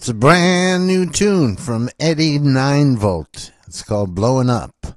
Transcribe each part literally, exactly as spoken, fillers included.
It's a brand new tune from Eddie nine volt. It's called Blowing Up.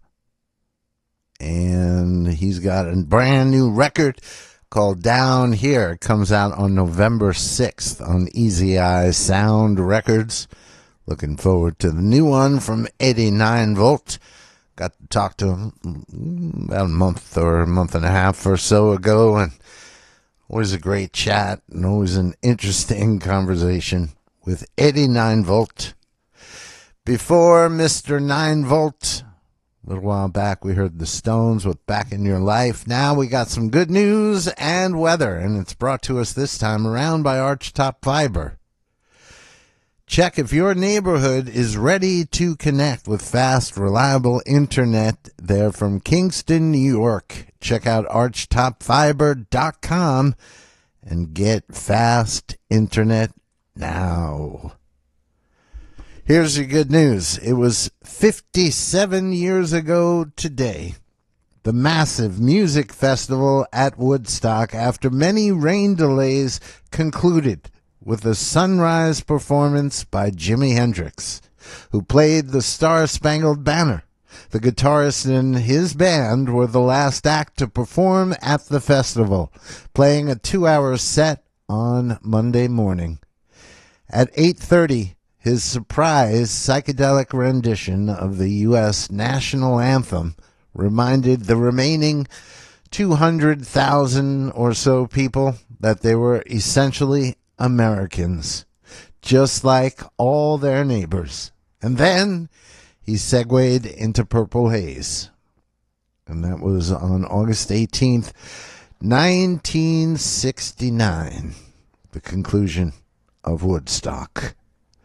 And he's got a brand new record called Down Here. It comes out on November sixth on Easy Eye Sound Records. Looking forward to the new one from Eddie nine volt. Got to talk to him about a month or a month and a half or so ago, and always a great chat and always an interesting conversation with Eddie nine volt. Before Mister nine volt, a little while back, we heard the Stones with Back in Your Life. Now we got some good news and weather, and it's brought to us this time around by Archtop Fiber. Check if your neighborhood is ready to connect with fast, reliable internet. They're from Kingston, New York. Check out archtop fiber dot com and get fast internet now. Here's your good news. It was fifty-seven years ago today. The massive music festival at Woodstock, after many rain delays, concluded with a sunrise performance by Jimi Hendrix, who played the Star-Spangled Banner. The guitarist and his band were the last act to perform at the festival, playing a two-hour set on Monday morning. At eight thirty, his surprise psychedelic rendition of the U S national anthem reminded the remaining two hundred thousand or so people that they were essentially Americans, just like all their neighbors. And then he segued into Purple Haze. And that was on August eighteenth, nineteen sixty-nine, the conclusion of Woodstock.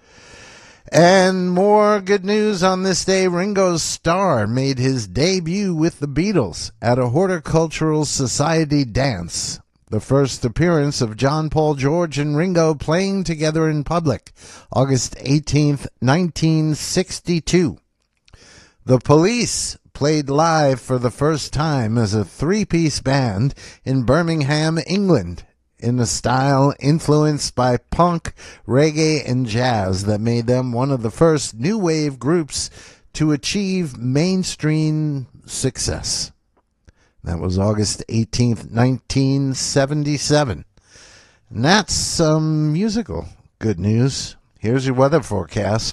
And more good news on this day. Ringo Starr made his debut with the Beatles at a Horticultural Society dance. The first appearance of John, Paul, George, and Ringo playing together in public, August eighteenth, nineteen sixty-two. The Police played live for the first time as a three-piece band in Birmingham, England, in a style influenced by punk, reggae, and jazz that made them one of the first new wave groups to achieve mainstream success. That was August eighteenth, nineteen seventy-seven. And that's some musical good news. Here's your weather forecast.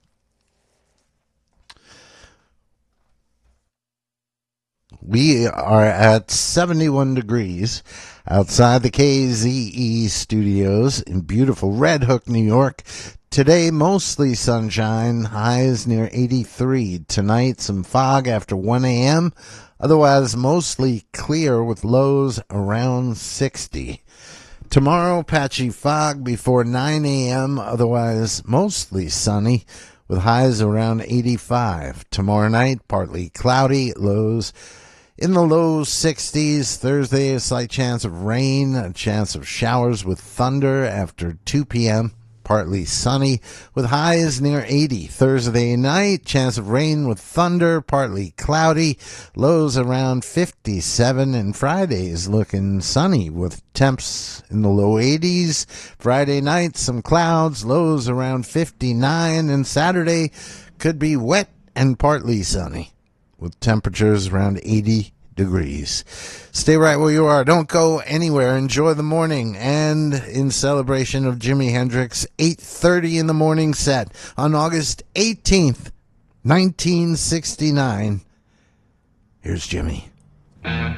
We are at seventy-one degrees outside the K Z E studios in beautiful Red Hook, New York. Today, mostly sunshine, highs near eighty-three. Tonight, some fog after one a.m., otherwise mostly clear with lows around sixty. Tomorrow, patchy fog before nine a.m., otherwise mostly sunny with highs around eighty-five. Tomorrow night, partly cloudy, lows in the low sixties. Thursday, a slight chance of rain, a chance of showers with thunder after two p.m., partly sunny with highs near eighty. Thursday night, chance of rain with thunder, partly cloudy, lows around fifty-seven. And Friday is looking sunny with temps in the low eighties. Friday night, some clouds, lows around fifty-nine. And Saturday could be wet and partly sunny with temperatures around eighty degrees. Stay right where you are. Don't go anywhere. Enjoy the morning. And in celebration of Jimi Hendrix, eight thirty in the morning set on August eighteenth, nineteen sixty-nine. Here's Jimmy.